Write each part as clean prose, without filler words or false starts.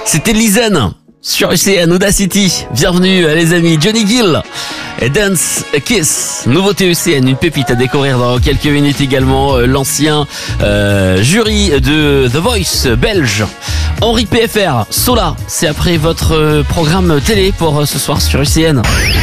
C'était Lizen sur UCN Audacity. Bienvenue les amis, Johnny Gill et Dance a Kiss. Nouveauté UCN, une pépite à découvrir dans quelques minutes également. L'ancien jury de The Voice belge, Henri PFR. Sola, c'est après votre programme télé pour ce soir sur UCN.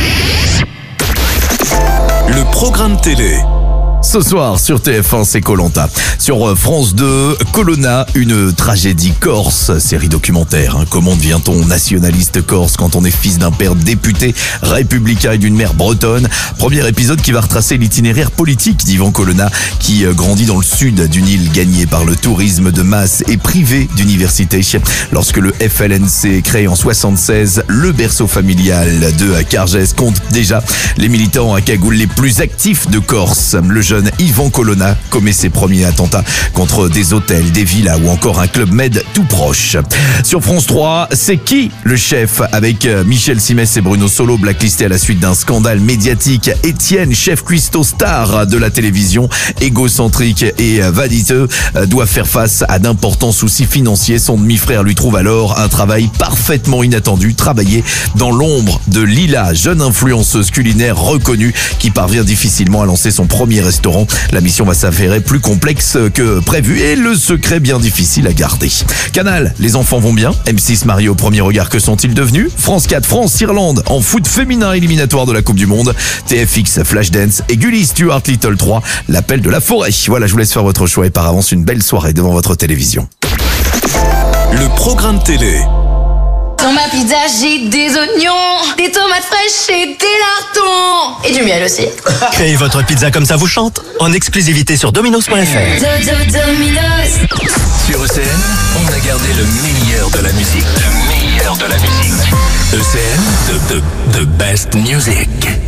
Le programme télé. Ce soir sur TF1, c'est Koh-Lanta. Sur France 2, Colonna, une tragédie corse, série documentaire. Comment devient-on nationaliste corse quand on est fils d'un père député républicain et d'une mère bretonne? Premier épisode qui va retracer l'itinéraire politique d'Yvan Colonna, qui grandit dans le sud d'une île gagnée par le tourisme de masse et privé d'université. Lorsque le FLNC est créé en 76, le berceau familial de Cargès compte déjà les militants à cagoule les plus actifs de Corse. Le jeune Yvan Colonna commet ses premiers attentats contre des hôtels, des villas ou encore un club med tout proche. Sur France 3, c'est qui le chef? Avec Michel Simès et Bruno Solo blacklistés à la suite d'un scandale médiatique. Étienne, chef cuistot star de la télévision, égocentrique et vaniteux, doit faire face à d'importants soucis financiers. Son demi-frère lui trouve alors un travail parfaitement inattendu, travailler dans l'ombre de Lila, jeune influenceuse culinaire reconnue qui parvient difficilement à lancer son premier restaurant. La mission va s'avérer plus complexe que prévu et le secret bien difficile à garder. Canal, les enfants vont bien. M6 marié au premier regard, que sont-ils devenus? France 4, France-Irlande en foot féminin éliminatoire de la Coupe du Monde. TFX, Flashdance et Gulli Stuart Little 3, l'appel de la forêt. Voilà, je vous laisse faire votre choix et par avance une belle soirée devant votre télévision. Le programme télé. Dans ma pizza, j'ai des oignons, des tomates fraîches et des lardons. Et du miel aussi. Créez votre pizza comme ça vous chante, en exclusivité sur Domino's.fr. Domino's. Sur ECN, on a gardé le meilleur de la musique. Le meilleur de la musique. ECN, the best music.